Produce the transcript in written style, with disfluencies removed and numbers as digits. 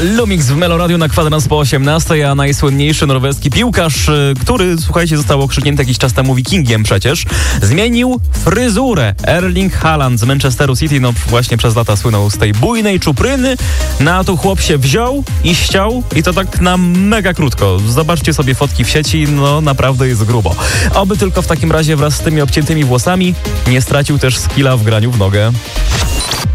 Lumix w Meloradiu na kwadrans po 18, a najsłynniejszy norweski piłkarz, który, słuchajcie, został okrzyknięty jakiś czas temu wikingiem przecież, zmienił fryzurę. Erling Haaland z Manchesteru City, no właśnie przez lata słynął z tej bujnej czupryny, a tu chłop się wziął i ściął i to tak na mega krótko. Zobaczcie sobie fotki w sieci, no naprawdę jest grubo. Oby tylko w takim razie wraz z tymi obciętymi włosami nie stracił też skilla w graniu w nogę.